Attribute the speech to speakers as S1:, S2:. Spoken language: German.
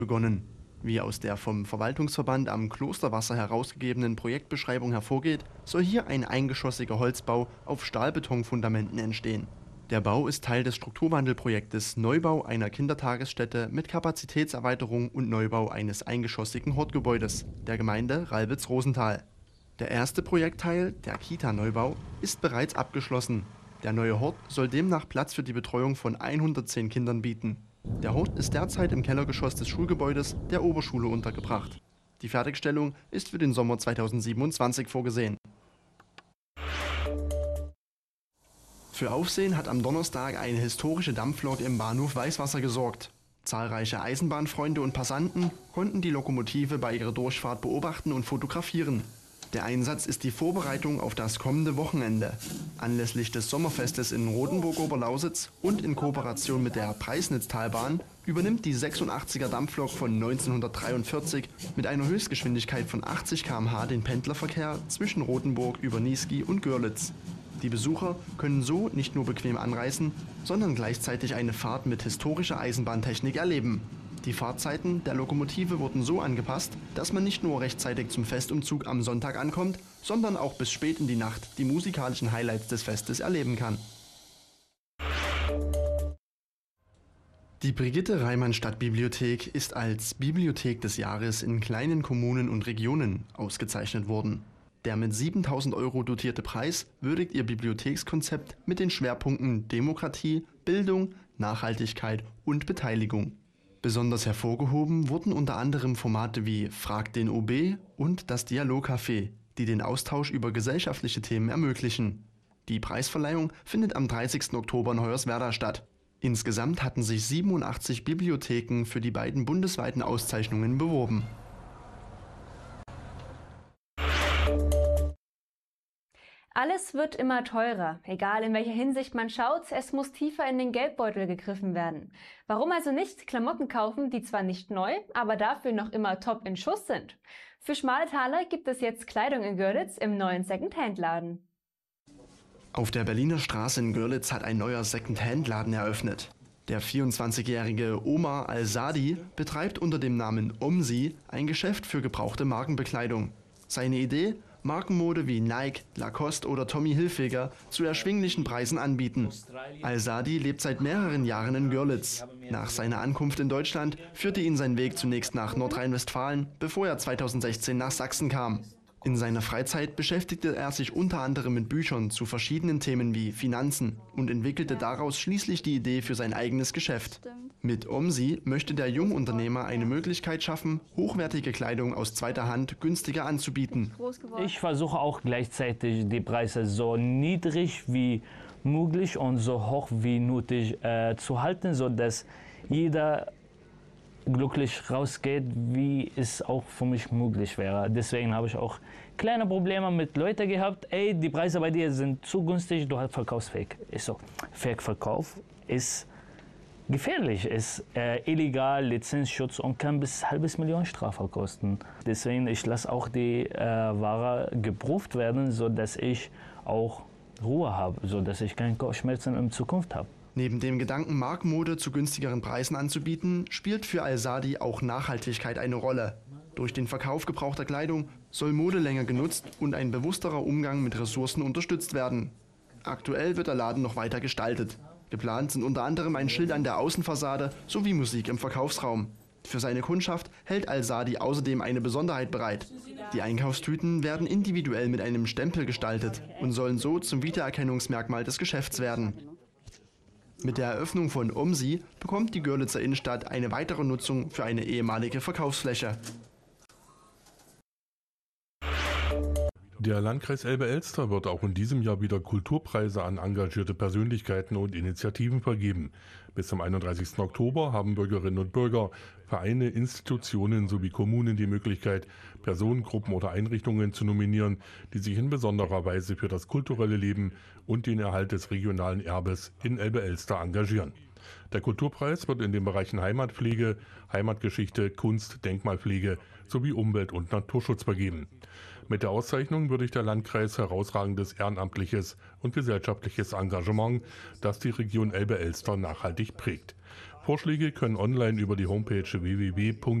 S1: begonnen. Wie aus der vom Verwaltungsverband am Klosterwasser herausgegebenen Projektbeschreibung hervorgeht, soll hier ein eingeschossiger Holzbau auf Stahlbetonfundamenten entstehen. Der Bau ist Teil des Strukturwandelprojektes Neubau einer Kindertagesstätte mit Kapazitätserweiterung und Neubau eines eingeschossigen Hortgebäudes der Gemeinde Ralbitz-Rosenthal. Der erste Projektteil, der Kita-Neubau, ist bereits abgeschlossen. Der neue Hort soll demnach Platz für die Betreuung von 110 Kindern bieten. Der Hort ist derzeit im Kellergeschoss des Schulgebäudes der Oberschule untergebracht. Die Fertigstellung ist für den Sommer 2027 vorgesehen. Für Aufsehen hat am Donnerstag eine historische Dampflok im Bahnhof Weißwasser gesorgt. Zahlreiche Eisenbahnfreunde und Passanten konnten die Lokomotive bei ihrer Durchfahrt beobachten und fotografieren. Der Einsatz ist die Vorbereitung auf das kommende Wochenende. Anlässlich des Sommerfestes in Rotenburg-Oberlausitz und in Kooperation mit der Preisnitztalbahn übernimmt die 86er Dampflok von 1943 mit einer Höchstgeschwindigkeit von 80 km/h den Pendlerverkehr zwischen Rotenburg über Niesky und Görlitz. Die Besucher können so nicht nur bequem anreisen, sondern gleichzeitig eine Fahrt mit historischer Eisenbahntechnik erleben. Die Fahrzeiten der Lokomotive wurden so angepasst, dass man nicht nur rechtzeitig zum Festumzug am Sonntag ankommt, sondern auch bis spät in die Nacht die musikalischen Highlights des Festes erleben kann. Die Brigitte-Reimann-Stadtbibliothek ist als Bibliothek des Jahres in kleinen Kommunen und Regionen ausgezeichnet worden. Der mit 7.000 € dotierte Preis würdigt ihr Bibliothekskonzept mit den Schwerpunkten Demokratie, Bildung, Nachhaltigkeit und Beteiligung. Besonders hervorgehoben wurden unter anderem Formate wie Frag den OB und das Dialogcafé, die den Austausch über gesellschaftliche Themen ermöglichen. Die Preisverleihung findet am 30. Oktober in Hoyerswerda statt. Insgesamt hatten sich 87 Bibliotheken für die beiden bundesweiten Auszeichnungen beworben.
S2: Alles wird immer teurer, egal in welcher Hinsicht man schaut, es muss tiefer in den Geldbeutel gegriffen werden. Warum also nicht Klamotten kaufen, die zwar nicht neu, aber dafür noch immer top in Schuss sind? Für Schmaltaler gibt es jetzt Kleidung in Görlitz im neuen Second-Hand-Laden.
S1: Auf der Berliner Straße in Görlitz hat ein neuer Second-Hand-Laden eröffnet. Der 24-jährige Omar Al-Sadi betreibt unter dem Namen Omsi ein Geschäft für gebrauchte Markenbekleidung. Seine Idee? Markenmode wie Nike, Lacoste oder Tommy Hilfiger zu erschwinglichen Preisen anbieten. Al-Sadi lebt seit mehreren Jahren in Görlitz. Nach seiner Ankunft in Deutschland führte ihn sein Weg zunächst nach Nordrhein-Westfalen, bevor er 2016 nach Sachsen kam. In seiner Freizeit beschäftigte er sich unter anderem mit Büchern zu verschiedenen Themen wie Finanzen und entwickelte daraus schließlich die Idee für sein eigenes Geschäft. Mit Omsi möchte der Jungunternehmer eine Möglichkeit schaffen, hochwertige Kleidung aus zweiter Hand günstiger anzubieten.
S3: Ich versuche auch gleichzeitig die Preise so niedrig wie möglich und so hoch wie nötig zu halten, sodass jeder glücklich rausgeht, wie es auch für mich möglich wäre. Deswegen habe ich auch kleine Probleme mit Leuten gehabt. Ey, die Preise bei dir sind zu günstig, du hast Verkaufsfake. Ich so, Fake-Verkauf ist gefährlich, ist illegal, Lizenzschutz und kann bis halbes Million Strafe kosten. Deswegen ich lasse auch die Ware geprüft werden, sodass ich auch Ruhe habe, sodass ich keine Kopfschmerzen in Zukunft habe.
S1: Neben dem Gedanken, Markenmode zu günstigeren Preisen anzubieten, spielt für Al-Sadi auch Nachhaltigkeit eine Rolle. Durch den Verkauf gebrauchter Kleidung soll Mode länger genutzt und ein bewussterer Umgang mit Ressourcen unterstützt werden. Aktuell wird der Laden noch weiter gestaltet. Geplant sind unter anderem ein Schild an der Außenfassade sowie Musik im Verkaufsraum. Für seine Kundschaft hält Al-Sadi außerdem eine Besonderheit bereit. Die Einkaufstüten werden individuell mit einem Stempel gestaltet und sollen so zum Wiedererkennungsmerkmal des Geschäfts werden. Mit der Eröffnung von Omsi bekommt die Görlitzer Innenstadt eine weitere Nutzung für eine ehemalige Verkaufsfläche.
S4: Der Landkreis Elbe-Elster wird auch in diesem Jahr wieder Kulturpreise an engagierte Persönlichkeiten und Initiativen vergeben. Bis zum 31. Oktober haben Bürgerinnen und Bürger, Vereine, Institutionen sowie Kommunen die Möglichkeit, Personengruppen oder Einrichtungen zu nominieren, die sich in besonderer Weise für das kulturelle Leben und den Erhalt des regionalen Erbes in Elbe-Elster engagieren. Der Kulturpreis wird in den Bereichen Heimatpflege, Heimatgeschichte, Kunst, Denkmalpflege sowie Umwelt- und Naturschutz vergeben. Mit der Auszeichnung würdigt der Landkreis herausragendes ehrenamtliches und gesellschaftliches Engagement, das die Region Elbe-Elster nachhaltig prägt. Vorschläge können online über die Homepage www